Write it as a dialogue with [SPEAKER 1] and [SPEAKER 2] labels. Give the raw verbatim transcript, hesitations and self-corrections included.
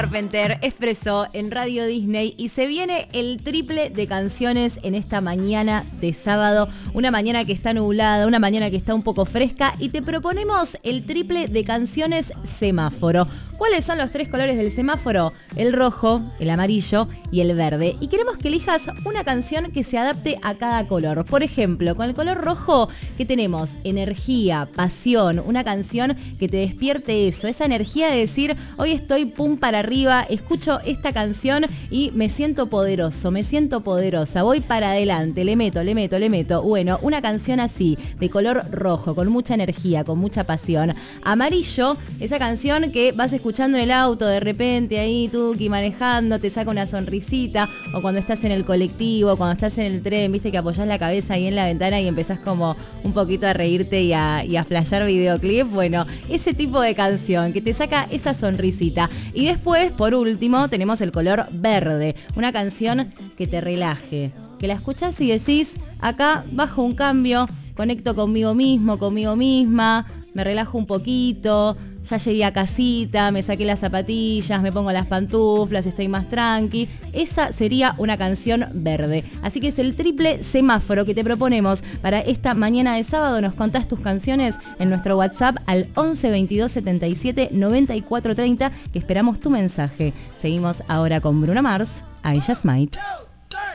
[SPEAKER 1] Carpenter, Expreso en Radio Disney y se viene el triple de canciones en esta mañana de sábado, una mañana que está nublada, una mañana que está un poco fresca y te proponemos el triple de canciones semáforo. ¿Cuáles son los tres colores del semáforo? El rojo, el amarillo y el verde. Y queremos que elijas una canción que se adapte a cada color. Por ejemplo, con el color rojo, que tenemos energía, pasión, una canción que te despierte eso, esa energía de decir, hoy estoy pum para arriba, escucho esta canción y me siento poderoso, me siento poderosa, voy para adelante, le meto, le meto, le meto. Bueno, una canción así, de color rojo, con mucha energía, con mucha pasión. Amarillo, esa canción que vas escuchando en el auto de repente ahí, tuki, manejando, te saca una sonrisita, o cuando estás en el colectivo, cuando estás en el tren, viste que apoyás la cabeza ahí en la ventana y empezás como un poquito a reírte y a, y a flashear videoclip. Bueno, ese tipo de canción que te saca esa sonrisita. Y después, por último, tenemos el color verde, una canción que te relaje, que la escuchás y decís, acá bajo un cambio, conecto conmigo mismo, conmigo misma, me relajo un poquito, ya llegué a casita, me saqué las zapatillas, me pongo las pantuflas, estoy más tranqui. Esa sería una canción verde. Así que es el triple semáforo que te proponemos para esta mañana de sábado. Nos contás tus canciones en nuestro WhatsApp al once veintidós setenta y siete noventa y cuatro treinta, que esperamos tu mensaje. Seguimos ahora con Bruno Mars, I Just Might.